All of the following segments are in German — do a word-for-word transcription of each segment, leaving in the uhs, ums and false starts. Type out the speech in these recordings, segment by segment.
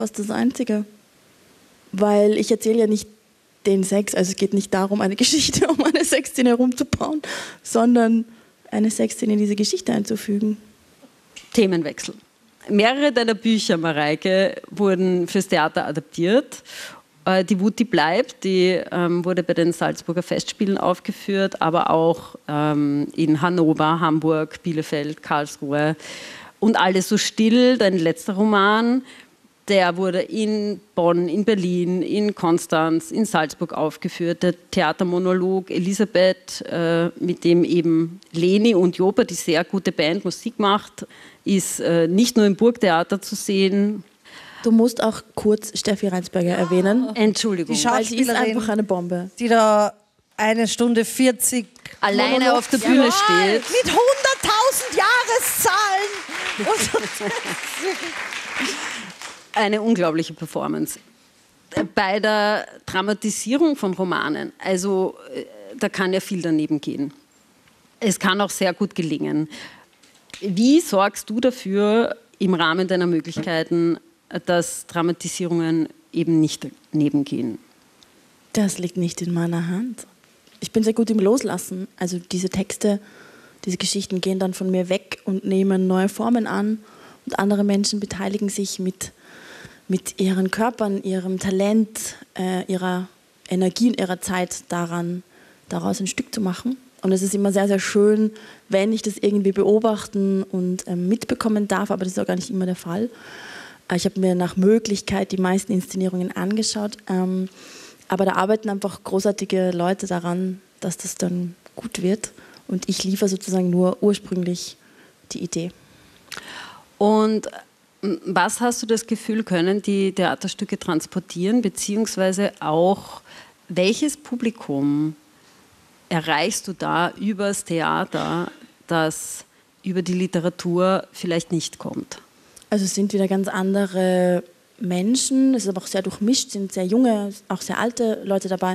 fast das Einzige. Weil ich erzähle ja nicht den Sex, also es geht nicht darum, eine Geschichte um eine Sexszene herumzubauen, sondern eine Sexszene in diese Geschichte einzufügen. Themenwechsel. Mehrere deiner Bücher, Mareike, wurden fürs Theater adaptiert. Die Wut, die bleibt, die ähm, wurde bei den Salzburger Festspielen aufgeführt, aber auch ähm, in Hannover, Hamburg, Bielefeld, Karlsruhe. Und Alles so still, dein letzter Roman, der wurde in Bonn, in Berlin, in Konstanz, in Salzburg aufgeführt. Der Theatermonolog Elisabeth, äh, mit dem eben Leni und Jopa, die sehr gute Band, Musik macht, ist äh, nicht nur im Burgtheater zu sehen. Du musst auch kurz Steffi Reinsberger erwähnen. Entschuldigung. Die Weil sie ist einfach eine Bombe. Die da eine Stunde vierzig alleine Monolog auf der Bühne ja, steht. Mit hunderttausend Jahreszahlen. Eine unglaubliche Performance. Bei der Dramatisierung von Romanen, also da kann ja viel daneben gehen. Es kann auch sehr gut gelingen. Wie sorgst du dafür im Rahmen deiner Möglichkeiten, dass Dramatisierungen eben nicht daneben gehen? Das liegt nicht in meiner Hand. Ich bin sehr gut im Loslassen. Also diese Texte, diese Geschichten gehen dann von mir weg und nehmen neue Formen an und andere Menschen beteiligen sich mit mit ihren Körpern, ihrem Talent, äh, ihrer Energie und ihrer Zeit daran, daraus ein Stück zu machen. Und es ist immer sehr, sehr schön, wenn ich das irgendwie beobachten und äh, mitbekommen darf, aber das ist auch gar nicht immer der Fall. Äh, ich habe mir nach Möglichkeit die meisten Inszenierungen angeschaut, ähm, aber da arbeiten einfach großartige Leute daran, dass das dann gut wird. Und ich liefere sozusagen nur ursprünglich die Idee. Und was hast du das Gefühl, können die Theaterstücke transportieren, beziehungsweise auch, welches Publikum erreichst du da übers Theater, das über die Literatur vielleicht nicht kommt? Also es sind wieder ganz andere Menschen, es ist aber auch sehr durchmischt, es sind sehr junge, auch sehr alte Leute dabei.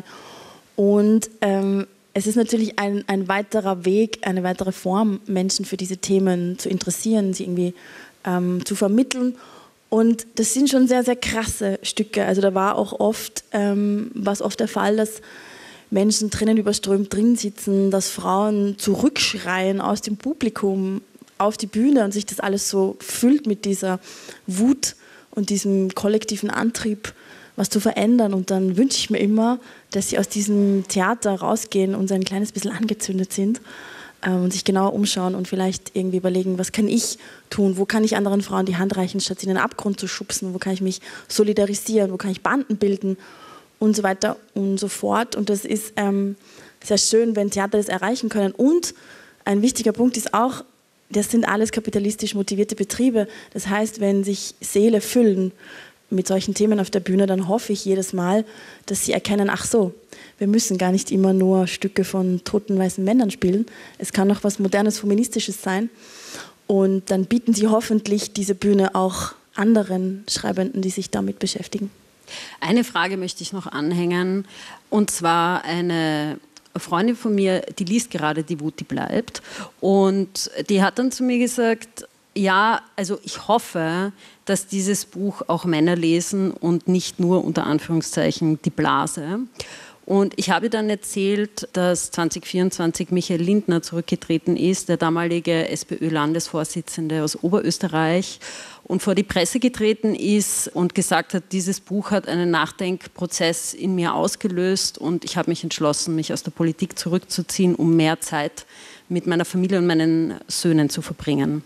Und ähm, es ist natürlich ein, ein weiterer Weg, eine weitere Form, Menschen für diese Themen zu interessieren, sie irgendwie Ähm, zu vermitteln. Und das sind schon sehr, sehr krasse Stücke. Also da war auch oft, ähm, war es oft der Fall, dass Menschen drinnen überströmt drin sitzen, dass Frauen zurückschreien aus dem Publikum auf die Bühne und sich das alles so füllt mit dieser Wut und diesem kollektiven Antrieb, was zu verändern. Und dann wünsche ich mir immer, dass sie aus diesem Theater rausgehen und so ein kleines bisschen angezündet sind. Und sich genau umschauen und vielleicht irgendwie überlegen, was kann ich tun, wo kann ich anderen Frauen die Hand reichen, statt sie in den Abgrund zu schubsen, wo kann ich mich solidarisieren, wo kann ich Banden bilden und so weiter und so fort. Und das ist ähm, sehr schön, wenn Theater das erreichen können. Und ein wichtiger Punkt ist auch, das sind alles kapitalistisch motivierte Betriebe. Das heißt, wenn sich Säle füllen mit solchen Themen auf der Bühne, dann hoffe ich jedes Mal, dass sie erkennen, ach so, wir müssen gar nicht immer nur Stücke von toten weißen Männern spielen. Es kann auch was Modernes, Feministisches sein. Und dann bieten sie hoffentlich diese Bühne auch anderen Schreibenden, die sich damit beschäftigen. Eine Frage möchte ich noch anhängen. Und zwar eine Freundin von mir, die liest gerade Die Wut, die bleibt. Und die hat dann zu mir gesagt, ja, also ich hoffe, dass dieses Buch auch Männer lesen und nicht nur unter Anführungszeichen die Blase. Und ich habe dann erzählt, dass zwanzig vierundzwanzig Michael Lindner zurückgetreten ist, der damalige SPÖ-Landesvorsitzende aus Oberösterreich, und vor die Presse getreten ist und gesagt hat, dieses Buch hat einen Nachdenkprozess in mir ausgelöst und ich habe mich entschlossen, mich aus der Politik zurückzuziehen, um mehr Zeit mit meiner Familie und meinen Söhnen zu verbringen.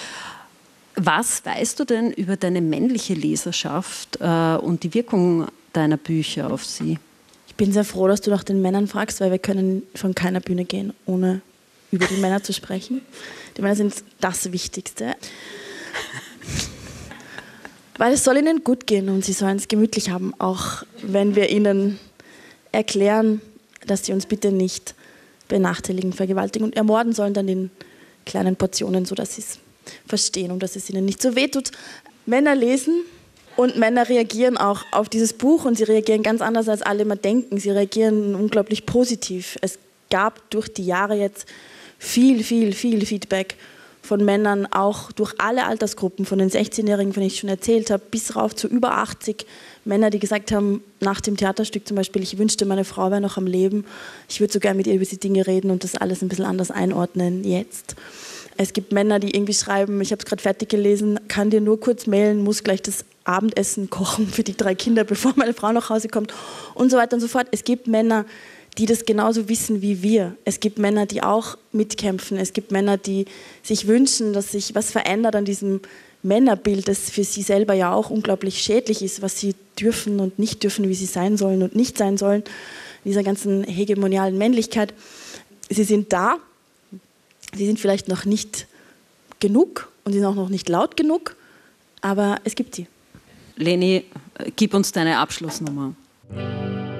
Was weißt du denn über deine männliche Leserschaft äh, und die Wirkung deiner Bücher auf sie? Ich bin sehr froh, dass du nach den Männern fragst, weil wir können von keiner Bühne gehen, ohne über die Männer zu sprechen. Die Männer sind das Wichtigste. Weil es soll ihnen gut gehen und sie sollen es gemütlich haben, auch wenn wir ihnen erklären, dass sie uns bitte nicht benachteiligen, vergewaltigen und ermorden sollen, dann in kleinen Portionen, sodass sie es verstehen und dass es ihnen nicht so wehtut. Männer lesen und Männer reagieren auch auf dieses Buch und sie reagieren ganz anders, als alle immer denken. Sie reagieren unglaublich positiv. Es gab durch die Jahre jetzt viel, viel, viel Feedback von Männern, auch durch alle Altersgruppen, von den sechzehnjährigen, von denen ich schon erzählt habe, bis rauf zu über achtzig Männer, die gesagt haben, nach dem Theaterstück zum Beispiel, ich wünschte, meine Frau wäre noch am Leben, ich würde so gerne mit ihr über diese Dinge reden und das alles ein bisschen anders einordnen jetzt. Es gibt Männer, die irgendwie schreiben, ich habe es gerade fertig gelesen, kann dir nur kurz mailen, muss gleich das Abendessen kochen für die drei Kinder, bevor meine Frau nach Hause kommt und so weiter und so fort. Es gibt Männer, die das genauso wissen wie wir. Es gibt Männer, die auch mitkämpfen. Es gibt Männer, die sich wünschen, dass sich was verändert an diesem Männerbild, das für sie selber ja auch unglaublich schädlich ist, was sie dürfen und nicht dürfen, wie sie sein sollen und nicht sein sollen, in dieser ganzen hegemonialen Männlichkeit. Sie sind da, sie sind vielleicht noch nicht genug und sie sind auch noch nicht laut genug, aber es gibt sie. Leni, gib uns deine Abschlussnummer.